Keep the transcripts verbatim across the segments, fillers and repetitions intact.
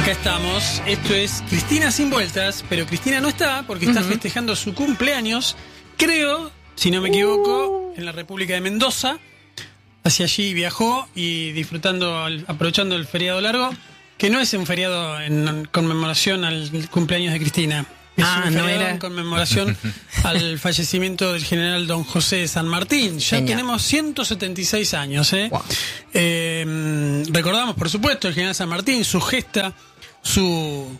Acá estamos, esto es Cristina sin vueltas, pero Cristina no está porque está uh-huh. festejando su cumpleaños, creo, si no me equivoco, en la República de Mendoza. Hacia allí viajó y disfrutando, aprovechando el feriado largo, que no es un feriado en conmemoración al cumpleaños de Cristina. Es ah, un no era en conmemoración al fallecimiento del general don José de San Martín. Ya Genial. Tenemos ciento setenta y seis años, ¿eh? Wow. Eh, recordamos, por supuesto, el general San Martín, su gesta, su,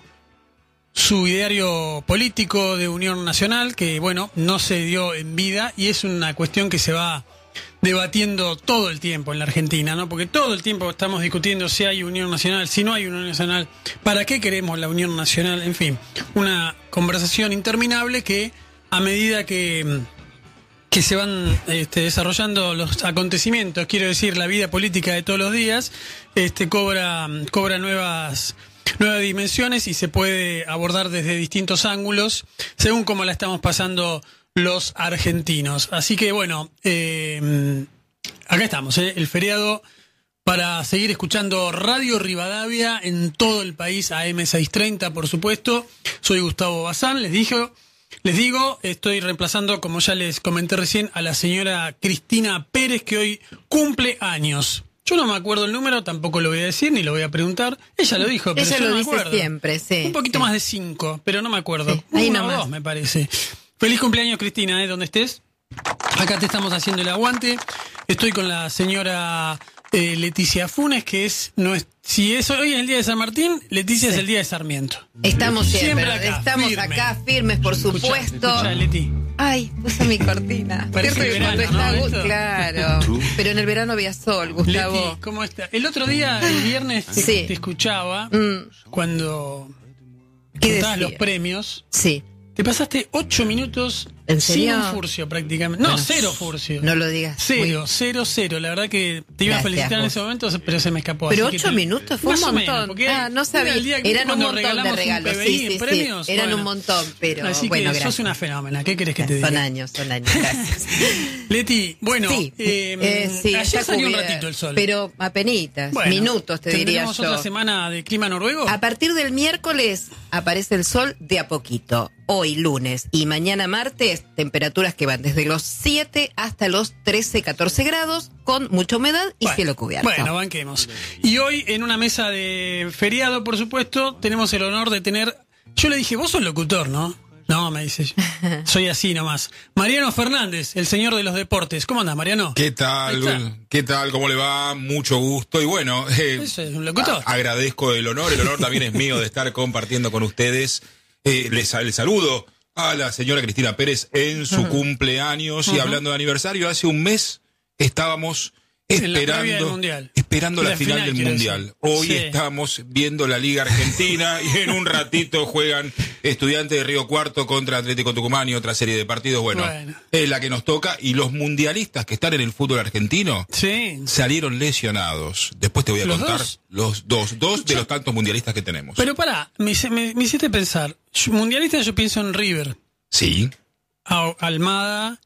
su ideario político de Unión Nacional, que, bueno, no se dio en vida y es una cuestión que se va debatiendo todo el tiempo en la Argentina, ¿no? Porque todo el tiempo estamos discutiendo si hay Unión Nacional, si no hay Unión Nacional, ¿para qué queremos la Unión Nacional? En fin, una conversación interminable que a medida que, que se van este, desarrollando los acontecimientos, quiero decir, la vida política de todos los días, este, cobra, cobra nuevas, nuevas dimensiones y se puede abordar desde distintos ángulos, según cómo la estamos pasando los argentinos. Así que bueno, eh, acá estamos, ¿eh? El feriado para seguir escuchando Radio Rivadavia en todo el país, A M seiscientos treinta, por supuesto. Soy Gustavo Bazán, les digo, les digo, estoy reemplazando, como ya les comenté recién, a la señora Cristina Pérez, que hoy cumple años. Yo no me acuerdo el número, tampoco lo voy a decir, ni lo voy a preguntar. Ella lo dijo, pero Ella yo lo no me dice acuerdo. Siempre, sí. Un poquito sí. más de cinco, pero no me acuerdo. Sí, ahí Uno o nomás. dos, me parece. Feliz cumpleaños, Cristina, ¿eh? Donde estés. Acá te estamos haciendo el aguante. Estoy con la señora eh, Leticia Funes, que es, no es... Si es hoy es el día de San Martín, Leticia sí. es el día de Sarmiento. Estamos siempre, siempre acá, estamos firme. acá firmes, por supuesto. Escuchá, escuchá, Leti. Ay, usa mi cortina. Parece Qué verano, rico, está ¿no? gu- Esto. Claro. Pero en el verano había sol, Gustavo. Leti, ¿cómo está? El otro día, el viernes, te, Sí. te escuchaba Mm, cuando ¿Qué contabas decía? los premios. Sí. Te pasaste ocho minutos ¿En sin serio? un furcio prácticamente. No, Bueno, cero furcio. No lo digas. Cero, cero, cero. La verdad que te iba a Gracias, felicitar en vos. ese momento, pero se me escapó. Pero así que ocho te- minutos fue un Más o montón. menos, porque ah, no sabía. era el día que Eran un cuando montón de regalamos un regalos. P B I Sí, sí, en premios. sí. Eran Bueno. un montón, pero Así bueno, que gracias. sos una fenómena. ¿Qué querés que te diga? Son años, son años. Gracias. Leti, bueno, sí, eh, eh, sí, ayer ya salió un cubrí- ratito el sol. Pero apenitas, Bueno, minutos te diría ¿tendremos yo. otra semana de clima noruego? A partir del miércoles aparece el sol de a poquito. Hoy lunes y mañana martes, temperaturas que van desde los siete hasta los trece, catorce grados, con mucha humedad y Bueno, cielo cubierto. Bueno, banquemos. Y hoy, en una mesa de feriado, por supuesto, tenemos el honor de tener... Yo le dije, vos sos locutor, ¿no? No, me dice, soy así nomás. Mariano Fernández, el señor de los deportes. ¿Cómo andás, Mariano? ¿Qué Ahí tal? está. ¿Qué tal? ¿Cómo le va? Mucho gusto. Y bueno, eh, Ese es un locutor. a- agradezco el honor. El honor también es mío de estar compartiendo con ustedes. Eh, les, les saludo a la señora Cristina Pérez en su Ujú. cumpleaños. Y Ujú. hablando de aniversario, hace un mes estábamos En la previa del esperando, Mundial. esperando la, La final, final, del quiero Mundial. decir. Hoy Sí. estamos viendo la Liga Argentina y en un ratito juegan Estudiantes de Río Cuarto contra Atlético Tucumán y otra serie de partidos. Bueno, Bueno. es la que nos toca. Y los mundialistas que están en el fútbol argentino Sí. salieron lesionados. Después te voy a ¿Los contar dos? los dos, dos de los tantos mundialistas que tenemos. Pero pará, me, hice- me, me hiciste pensar. Yo- Mundialista yo pienso en River, Sí, A- Almada,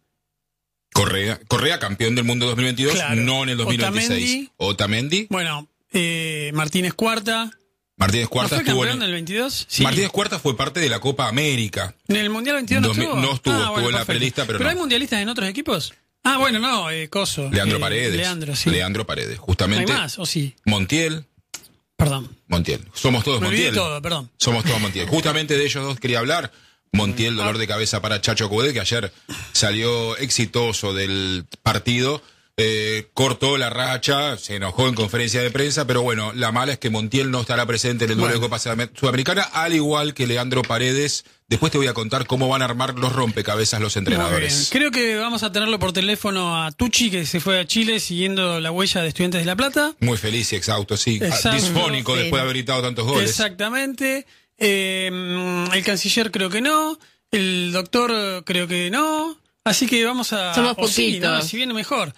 Correa, Correa campeón del mundo dos mil veintidós, Claro. no en el dos mil veintiséis. Otamendi. Otamendi, bueno, eh, Martínez Cuarta. Martínez ¿No Cuarta fue estuvo campeón en del el, veintidós? Sí. Martínez Cuarta fue parte de la Copa América. ¿En el Mundial veintidós no Dos mil- estuvo? no estuvo, Ah, estuvo bueno, en la perfecto. prelista, pero no. hay mundialistas en otros equipos? Ah, bueno, no, eh, Coso. Leandro eh, Paredes. Leandro, sí. Leandro Paredes, ¿No hay justamente. más? ¿O sí? Montiel, Perdón. Montiel. Somos todos Me olvidé Montiel. todo, perdón. Somos todos Montiel. Justamente de ellos dos quería hablar. Montiel, dolor de cabeza para Chacho Coudet, que ayer salió exitoso del partido. Eh, cortó la racha, se enojó en conferencia de prensa, pero bueno, la mala es que Montiel no estará presente en el duelo Bueno. de Copa Sudam- Sudamericana, al igual que Leandro Paredes. Después te voy a contar cómo van a armar los rompecabezas los Muy bien. entrenadores. Creo que vamos a tenerlo por teléfono a Tucci, que se fue a Chile siguiendo la huella de Estudiantes de La Plata. Muy feliz y exhausto, sí. Exacto. Disfónico Sí. después de haber gritado tantos goles. Exactamente. Eh, el canciller creo que no. El doctor eh, creo que no. Así que vamos a... Somos o sí, poquitos. ¿no? Si viene mejor.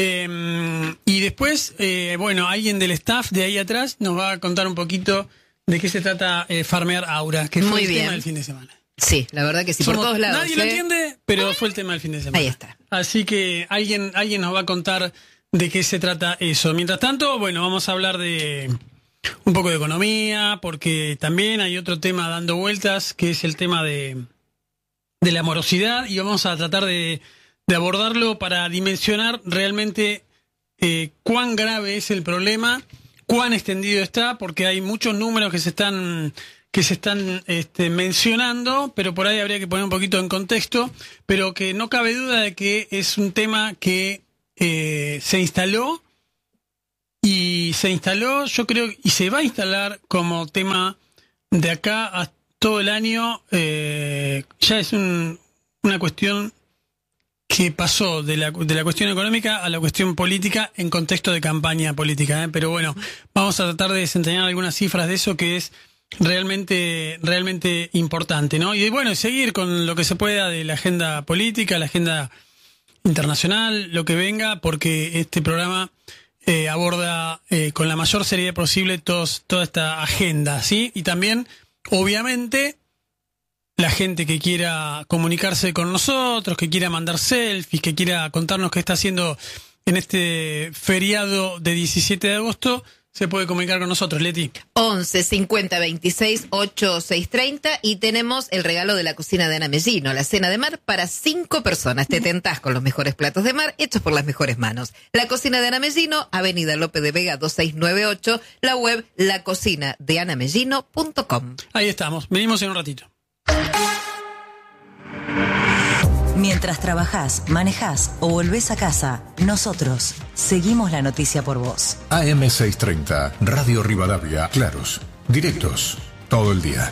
Eh, y después, eh, bueno, alguien del staff de ahí atrás nos va a contar un poquito de qué se trata eh, Farmear Aura, que fue Muy el bien. tema del fin de semana. Sí, la verdad que sí, por Somos- todos lados. Nadie lo ¿eh? entiende, pero fue el tema del fin de semana. Ahí está. Así que alguien, alguien nos va a contar de qué se trata eso. Mientras tanto, bueno, vamos a hablar de, un poco de economía, porque también hay otro tema dando vueltas, que es el tema de, de la morosidad, y vamos a tratar de, de abordarlo para dimensionar realmente eh, cuán grave es el problema, cuán extendido está, porque hay muchos números que se están que se están este, mencionando, pero por ahí habría que poner un poquito en contexto, pero que no cabe duda de que es un tema que eh, se instaló y se instaló, yo creo, y se va a instalar como tema de acá a todo el año. Eh, ya es un, una cuestión que pasó de la, de la cuestión económica a la cuestión política en contexto de campaña política, ¿eh? Pero bueno, vamos a tratar de desentrañar algunas cifras de eso que es realmente realmente importante, ¿no? Y bueno, seguir con lo que se pueda de la agenda política, la agenda internacional, lo que venga, porque este programa eh, aborda eh, con la mayor seriedad posible todos, toda esta agenda, ¿sí? Y también, obviamente, la gente que quiera comunicarse con nosotros, que quiera mandar selfies, que quiera contarnos qué está haciendo en este feriado de diecisiete de agosto, se puede comunicar con nosotros, Leti. once cincuenta veintiséis ochenta y seis treinta, y tenemos el regalo de la cocina de Ana Mellino, la cena de mar para cinco personas. Te tentás con los mejores platos de mar hechos por las mejores manos. La cocina de Ana Mellino, Avenida López de Vega dos seis nueve ocho, la web la cocina de ana mellino punto com. Ahí estamos, venimos en un ratito. Mientras trabajás, manejás o volvés a casa, nosotros seguimos la noticia por vos. A M seiscientos treinta, Radio Rivadavia, claros, directos, todo el día.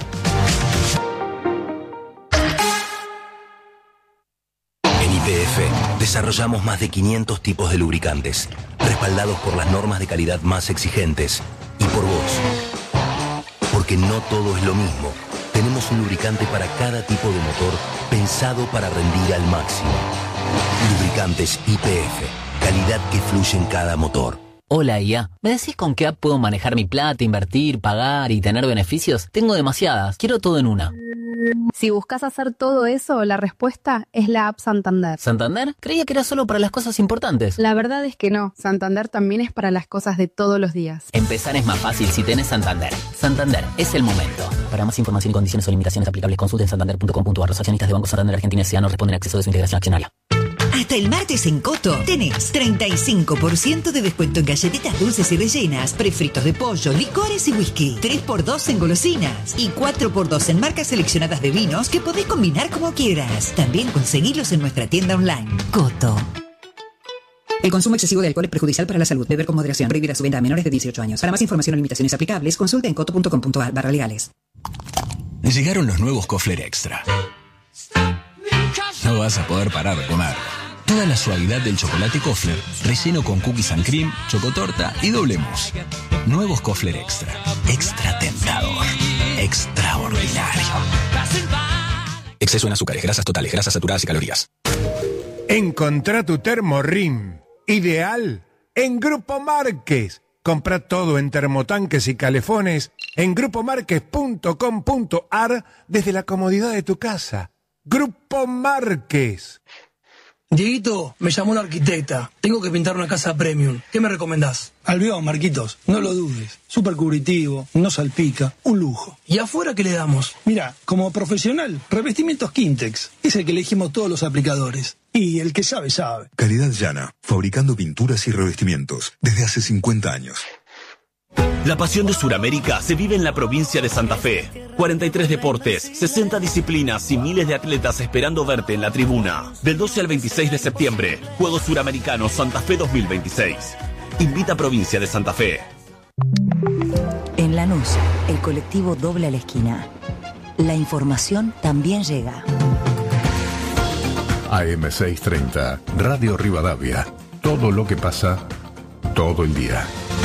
En Y P F desarrollamos más de quinientos tipos de lubricantes, respaldados por las normas de calidad más exigentes y por vos. Porque no todo es lo mismo. Tenemos un lubricante para cada tipo de motor pensado para rendir al máximo. Lubricantes Y P F. Calidad que fluye en cada motor. Hola I A, ¿me decís con qué app puedo manejar mi plata, invertir, pagar y tener beneficios? Tengo demasiadas, quiero todo en una. Si buscas hacer todo eso, la respuesta es la app Santander. ¿Santander? Creía que era solo para las cosas importantes. La verdad es que no, Santander también es para las cosas de todos los días. Empezar es más fácil si tenés Santander. Santander, es el momento. Para más información y condiciones o limitaciones aplicables, consulten santander punto com punto a r. Los accionistas de Banco Santander Argentina S A no responden a exceso de su integración accionaria. Hasta el martes en Coto tenés treinta y cinco por ciento de descuento en galletitas dulces y rellenas, prefritos de pollo, licores y whisky, tres por dos en golosinas y cuatro por dos en marcas seleccionadas de vinos que podés combinar como quieras. También conseguilos en nuestra tienda online. Coto. El consumo excesivo de alcohol es perjudicial para la salud. Beber con moderación. Prohibida su venta a menores de dieciocho años. Para más información o limitaciones aplicables, consulta en coto punto com punto a r barra legales. Llegaron los nuevos Kofler Extra. No vas a poder parar de comer. Toda la suavidad del chocolate Kofler, relleno con cookies and cream, chocotorta y doble mousse. Nuevos Kofler Extra. Extra tentador. Extraordinario. Exceso en azúcares, grasas totales, grasas saturadas y calorías. Encontrá tu termorrim ideal en Grupo Márquez. Comprá todo en termotanques y calefones en grupo márquez punto com punto a r desde la comodidad de tu casa. Grupo Márquez. Dieguito, me llamó la arquitecta. Tengo que pintar una casa premium. ¿Qué me recomendás? Albión, Marquitos. No lo dudes. Súper cubritivo, no salpica, un lujo. ¿Y afuera qué le damos? Mira, como profesional, revestimientos Quintex. Es el que elegimos todos los aplicadores. Y el que sabe, sabe. Calidad Llana, fabricando pinturas y revestimientos desde hace cincuenta años. La pasión de Sudamérica se vive en la provincia de Santa Fe. cuarenta y tres deportes, sesenta disciplinas y miles de atletas esperando verte en la tribuna. Del doce al veintiséis de septiembre, Juegos Suramericanos Santa Fe dos mil veintiséis. Invita a Provincia de Santa Fe. En Lanús, el colectivo dobla la esquina. La información también llega. A M seiscientos treinta, Radio Rivadavia. Todo lo que pasa, todo el día.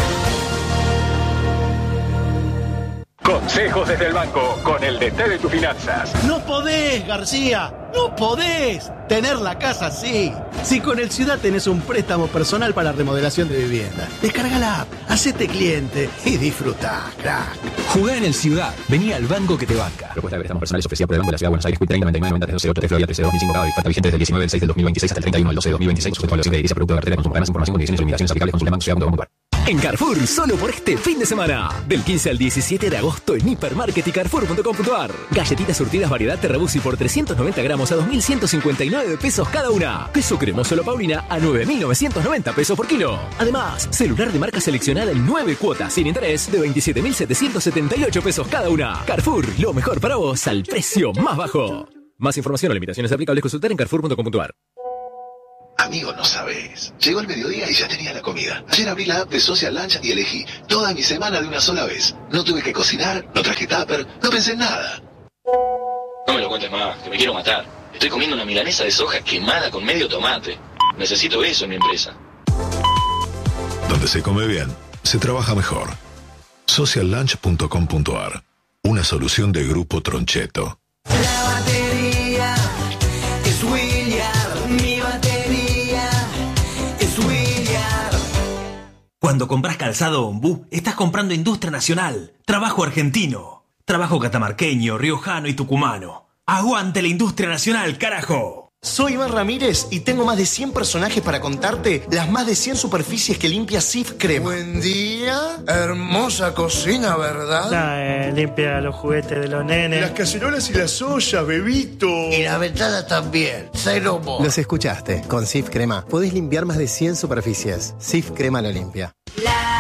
Consejos desde el banco con el D T de tus finanzas. No podés, García, no podés tener la casa así. Si con el Ciudad tenés un préstamo personal para remodelación de vivienda, descarga la app, hacete cliente y disfrutá, crack. Jugá en el Ciudad, vení al banco que te banca. Propuesta de préstamos personales ofrecida por el Banco de la Ciudad de Buenos Aires, treinta noventa y nueve noventa trece ocho Florida trece dos mil cinco, oferta vigente desde el diecinueve del seis del dos mil veintiséis hasta el treinta y uno del doce de dos mil veintiséis, sujeto a evaluación de edilicia, producto de cartera, consumo, ganas, información, condiciones y limitaciones aplicables, consulta banco ciudad punto com punto a r. En Carrefour, solo por este fin de semana. Del quince al diecisiete de agosto en Hipermarket y Carrefour punto com punto ar. Galletitas surtidas variedad Terrabusi por trescientos noventa gramos a dos mil ciento cincuenta y nueve pesos cada una. Queso cremoso La Paulina a nueve mil novecientos noventa pesos por kilo. Además, celular de marca seleccionada en nueve cuotas sin interés de veintisiete mil setecientos setenta y ocho pesos cada una. Carrefour, lo mejor para vos al precio más bajo. Más información o limitaciones aplicables consultar en Carrefour punto com punto ar. Amigo, no sabes. Llegó el mediodía y ya tenía la comida. Ayer abrí la app de Social Lunch y elegí toda mi semana de una sola vez. No tuve que cocinar, no traje tupper, no pensé en nada. No me lo cuentes más, que me quiero matar. Estoy comiendo una milanesa de soja quemada con medio tomate. Necesito eso en mi empresa. Donde se come bien, se trabaja mejor. social lunch punto com punto ar. Una solución de Grupo Troncheto. La batería es William, mi batería es William. Cuando compras calzado Ombú, estás comprando industria nacional, trabajo argentino, trabajo catamarqueño, riojano y tucumano. ¡Aguante la industria nacional, carajo! Soy Iván Ramírez y tengo más de cien personajes para contarte las más de cien superficies que limpia Sif Crema. Buen día, hermosa cocina, ¿verdad? La, eh, limpia los juguetes de los nenes. Las cacerolas y las ollas, bebito. Y la ventana también, cero mo. Los escuchaste, con Sif Crema podés limpiar más de cien superficies. Sif Crema lo limpia.